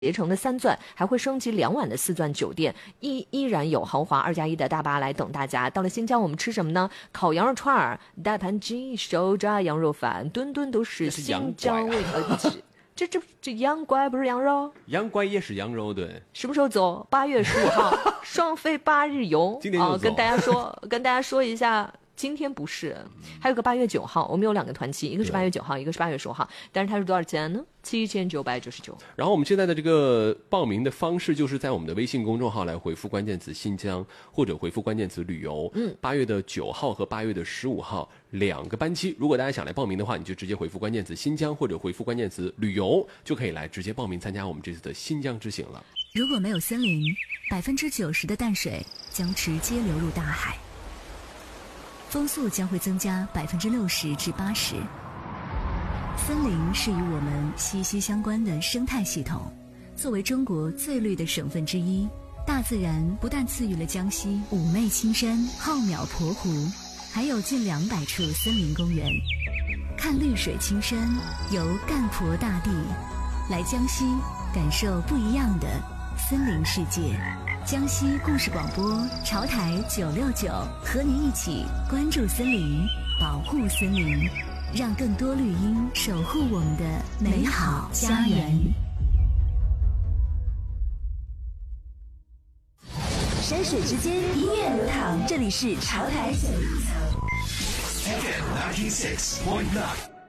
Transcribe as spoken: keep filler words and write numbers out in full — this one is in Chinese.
携程的三钻还会升级两晚的四钻酒店，依依然有豪华二加一的大巴来等大家。到了新疆，我们吃什么呢？烤羊肉串儿、大盘鸡、手抓羊肉饭，顿顿都是新疆味。呃，这这这羊拐不是羊肉？ 羊拐也是羊肉，对。 什么时候走？八月十五号，双飞八日游。 今天就走、 呃、跟大家说，跟大家说一下。今天不是，还有个八月九号，我们有两个团期，一个是八月九号，一个是八月十五号。但是它是多少钱呢？七千九百九十九。 然后我们现在的这个报名的方式，就是在我们的微信公众号来回复关键词新疆，或者回复关键词旅游。嗯，八月的九号和八月的十五号两个班期，如果大家想来报名的话，你就直接回复关键词新疆，或者回复关键词旅游，就可以来直接报名参加我们这次的新疆之行了。 如果没有森林，百分之九十的淡水将直接流入大海。风速将会增加百分之六十至八十。森林是与我们息息相关的生态系统。作为中国最绿的省份之一，大自然不但赐予了江西妩媚青山、浩渺鄱湖，还有近两百处森林公园。看绿水青山，游干婆大地，来江西感受不一样的森林世界。江西故事广播潮台九六九，和您一起关注森林，保护森林，让更多绿荫守护我们的美好家园。山水之间，音乐流淌，这里是潮台九六九。F M ninety six point nine。